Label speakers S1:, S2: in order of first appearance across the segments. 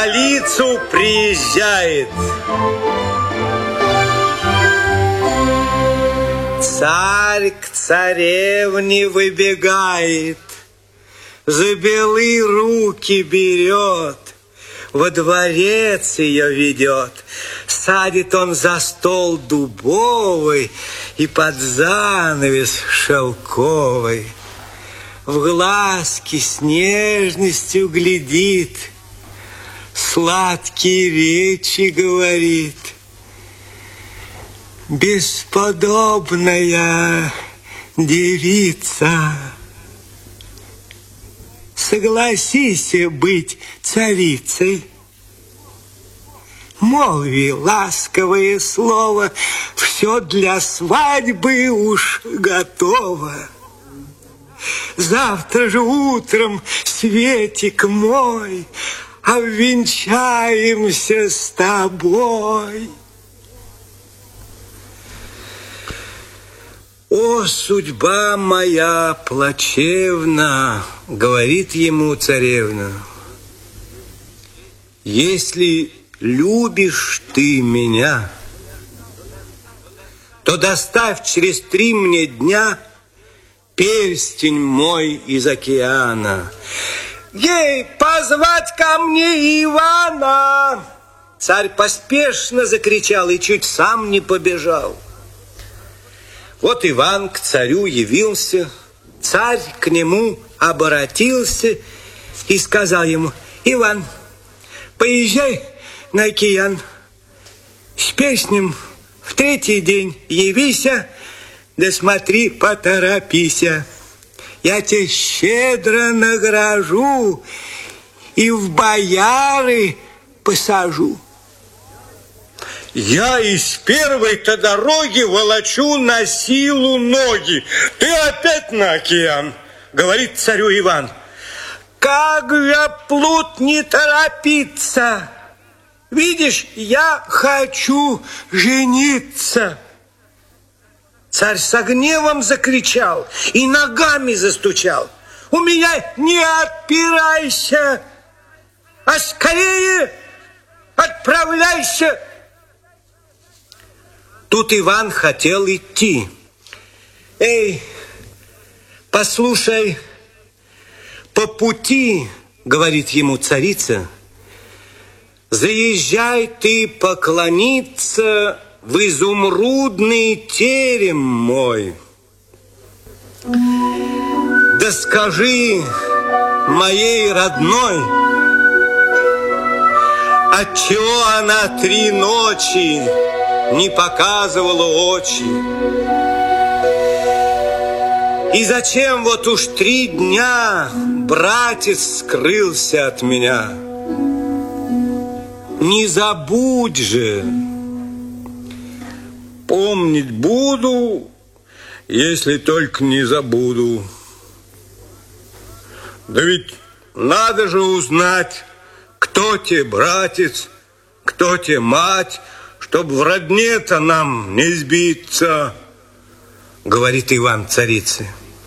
S1: столицу приезжает. Царь к царевне выбегает, за белые руки берет, во дворец ее ведет. Садит он за стол дубовый и под занавес шелковый. В глазки с нежностью глядит, сладкие речи говорит. Бесподобная девица, согласись быть царицей. Молви ласковое слово, все для свадьбы уж готово. Завтра же утром, Светик мой, обвенчаемся с тобой. О, судьба моя плачевна, говорит ему царевна. Если любишь ты меня, то доставь через 3 мне дня перстень мой из океана. Ей, позвать ко мне Ивана! Царь поспешно закричал и чуть сам не побежал. Вот Иван к царю явился, царь к нему обратился и сказал ему: Иван, поезжай на океан, с песнем в 3-й день явися, да смотри, поторопися. Я тебя щедро награжу и в бояры посажу. Я из первой-то дороги волочу на силу ноги. Ты опять на океан, говорит царю Иван. Как же плут не торопиться? Видишь, я хочу жениться. Царь со гневом закричал и ногами застучал. У меня не отпирайся, а скорее отправляйся. Тут Иван хотел идти. Эй, послушай, по пути, говорит ему царица, заезжай ты поклониться в изумрудный терем мой. Да скажи моей родной, отчего она 3 ночи не показывала очи. И зачем вот уж 3 дня братец скрылся от меня? Не забудь же. Помнить буду, если только не забуду. Да ведь надо же узнать, кто тебе братец, кто тебе мать, чтоб в родне-то нам не сбиться, говорит Иван царице.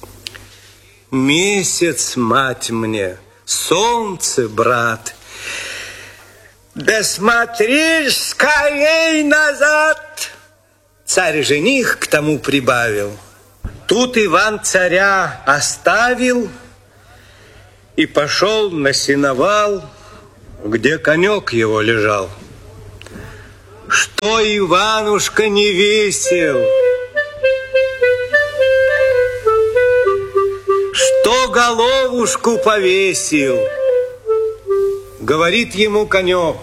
S1: Месяц, мать мне, солнце, брат. Да смотри скорей назад. Царь-жених к тому прибавил. Тут Иван царя оставил и пошел на сеновал, где конек его лежал. Что Иванушка не весел, что головушку повесил, говорит ему конек.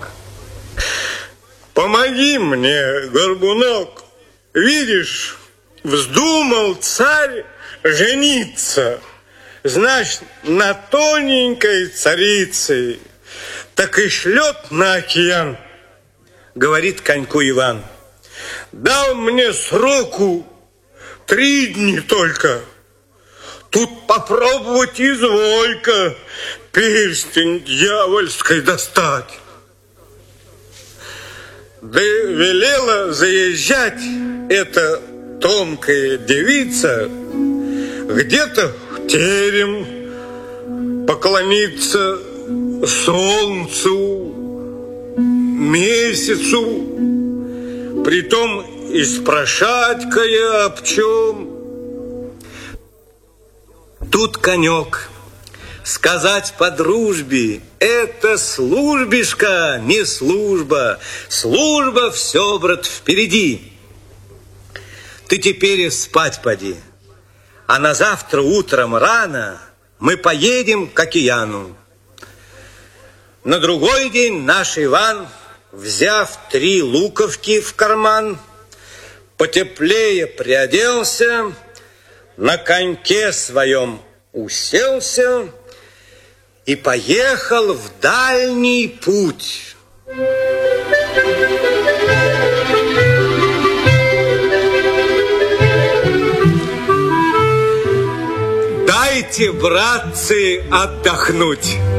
S1: Помоги мне, горбунок, видишь, вздумал царь жениться, значит, на тоненькой царице, так и шлет на океан, говорит коньку Иван. Дал мне сроку 3 дни только. Тут попробовать изволька перстень дьявольской достать. Да велела заезжать эта тонкая девица где-то в терем, поклониться солнцу, месяцу, притом и спрашать-ка об чем. Тут конек. Сказать по дружбе — это службишка, не служба. Служба все, брат, впереди. Ты теперь спать поди, а на завтра утром рано мы поедем к океану. На другой день наш Иван, взяв 3 луковки в карман, потеплее приоделся, на коньке своем уселся и поехал в дальний путь. Дайте, братцы, отдохнуть.